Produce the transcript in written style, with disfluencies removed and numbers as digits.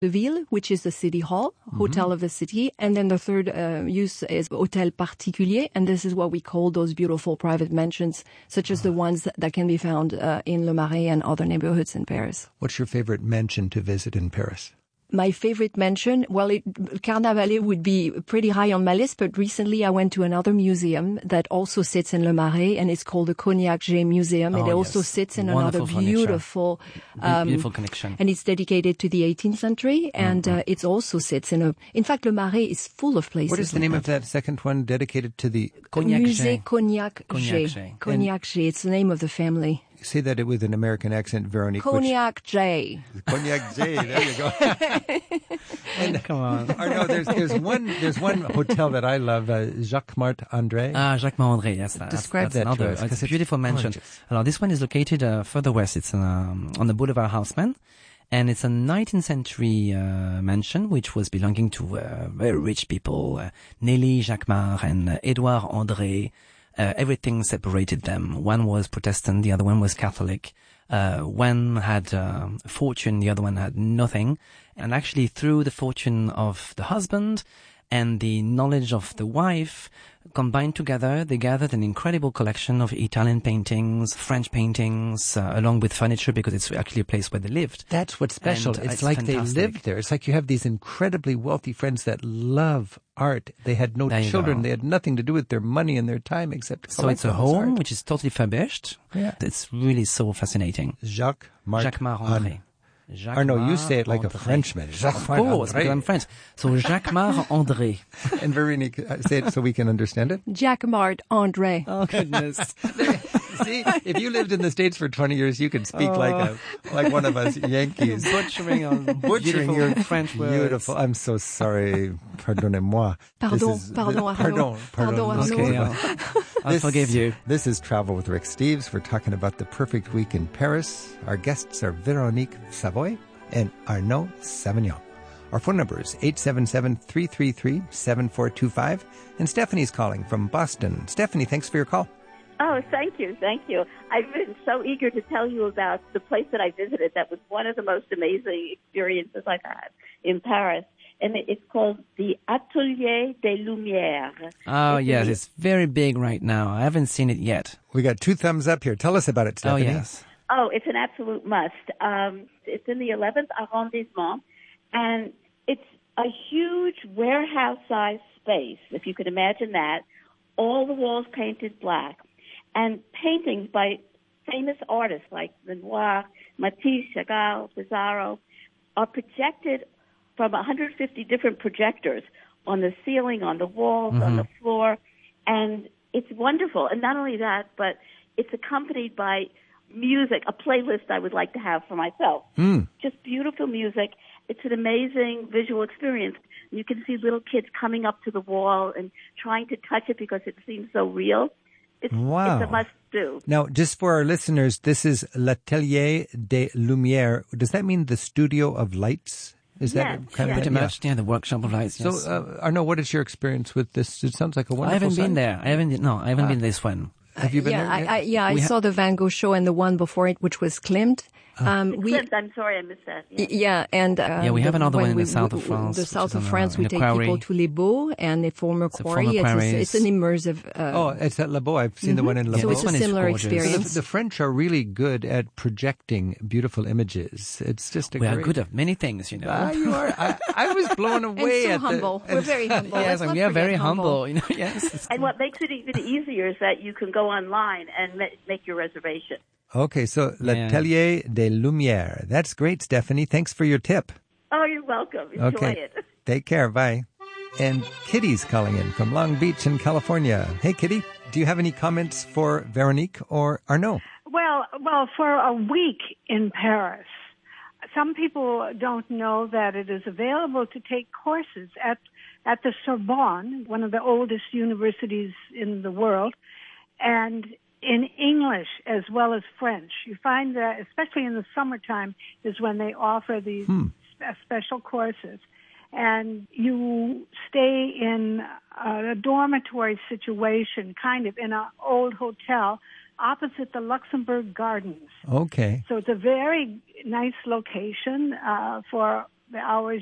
the Ville, which is the city hall, hotel of the city. And then the third use is hôtel particulier. And this is what we call those beautiful private mansions, such as the ones that can be found in Le Marais and other neighborhoods in Paris. What's your favorite mansion to visit in Paris? My favorite mansion, well, Carnavalet would be pretty high on my list, but recently I went to another museum that also sits in Le Marais, and it's called the Cognac-Jay Museum. It also sits in another beautiful connection. And it's dedicated to the 18th century, and it also sits in fact, Le Marais is full of places. What is the name of that second one dedicated to the Musée Cognac-Jay? Cognac-Jay, it's the name of the family. Say that with an American accent, Veronique. Cognac-Jay. Cognac-Jay, there you go. And come on. No, there's one hotel that I love, Jacques Marthe André. Jacques Marthe André, yes. Describe that another. to us. It's a beautiful mansion. This one is located further west. It's on the Boulevard Haussmann. And it's a 19th century mansion which was belonging to very rich people, Nelly Jacquemart and Edouard André. Everything separated them. One was Protestant, the other one was Catholic. One had fortune, the other one had nothing. And actually, through the fortune of the husband and the knowledge of the wife combined together, they gathered an incredible collection of Italian paintings, French paintings, along with furniture, because it's actually a place where they lived. That's what's special. It's like fantastic. They lived there. It's like you have these incredibly wealthy friends that love art. They had no children. They had nothing to do with their money and their time except so it's a home which is totally furbished. Yeah. It's really so fascinating. Jacques Marthe André. Arnaud, you say it like a Frenchman. Of course, because I'm French. So Jacques Marthe André. And Veronique, say it so we can understand it. Jacques Marthe André. Oh, goodness. See, if you lived in the States for 20 years, you could speak like one of us Yankees. Butchering your French words. Beautiful. I'm so sorry. Pardonnez-moi. Pardon, Okay, I'll forgive you. This is Travel with Rick Steves. We're talking about the perfect week in Paris. Our guests are Veronique Savoy and Arnaud Savignon. Our phone number is 877-333-7425. And Stephanie's calling from Boston. Stephanie, thanks for your call. Oh, thank you. I've been so eager to tell you about the place that I visited. That was one of the most amazing experiences I've had in Paris. And it's called the Atelier des Lumières. Oh, yes. It's very big right now. I haven't seen it yet. We got 2 thumbs up here. Tell us about it, Stephanie. Oh, yes. Oh, it's an absolute must. It's in the 11th arrondissement, and it's a huge warehouse-sized space, if you could imagine that. All the walls painted black, and paintings by famous artists like Renoir, Matisse, Chagall, Pissarro are projected from 150 different projectors on the ceiling, on the walls, on the floor, and it's wonderful. And not only that, but it's accompanied by music, a playlist I would like to have for myself. Just beautiful music. It's an amazing visual experience. You can see little kids coming up to the wall and trying to touch it because it seems so real. It's a must-do. Now, just for our listeners, this is L'Atelier des Lumières. Does that mean the studio of lights? Is that kind of pretty much? Yeah, the workshop of lights. Yes. So, Arnaud, what is your experience with this? It sounds like a wonderful. I haven't been there. I haven't been this one. Have you been there? I saw the Van Gogh show and the one before it, which was Klimt. Klimt, I'm sorry, I missed that. We have another one in the south of France. The south of France, we take people to Les Baux and the former quarry. It's an immersive. It's at Les Baux. I've seen the one in Les Baux. So it's a similar experience. So the French are really good at projecting beautiful images. It's just we are good at many things, you know. You are. I was blown away. And so humble. We're very humble. Yes, we are very humble. You know, yes. And what makes it even easier is that you can go online and make your reservation. Okay, so L'Atelier des Lumières. That's great, Stephanie. Thanks for your tip. Oh, you're welcome. Enjoy it. Take care. Bye. And Kitty's calling in from Long Beach in California. Hey, Kitty, do you have any comments for Veronique or Arnaud? Well, for a week in Paris, some people don't know that it is available to take courses at the Sorbonne, one of the oldest universities in the world, and in English as well as French. You find that, especially in the summertime, is when they offer these special courses. And you stay in a dormitory situation, kind of in an old hotel, opposite the Luxembourg Gardens. Okay. So it's a very nice location for the hours